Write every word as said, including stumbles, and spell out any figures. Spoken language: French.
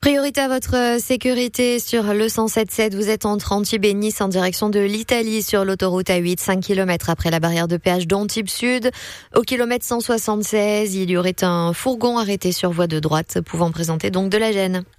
Priorité à votre sécurité sur le cent sept sept. Vous êtes entre Antibes et Nice en direction de l'Italie sur l'autoroute A huit, cinq kilomètres après la barrière de péage d'Antibes Sud. Au kilomètre cent soixante-seize, il y aurait un fourgon arrêté sur voie de droite pouvant présenter donc de la gêne.